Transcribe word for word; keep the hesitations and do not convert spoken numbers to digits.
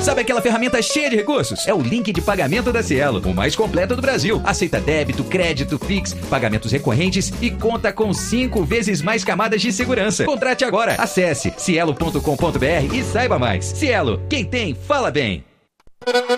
Sabe aquela ferramenta cheia de recursos? É o link de pagamento da Cielo, o mais completo do Brasil. Aceita débito, crédito, Pix, pagamentos recorrentes e conta com cinco vezes mais camadas de segurança. Contrate agora. Acesse cielo ponto com ponto br e saiba mais. Cielo, quem tem, fala bem.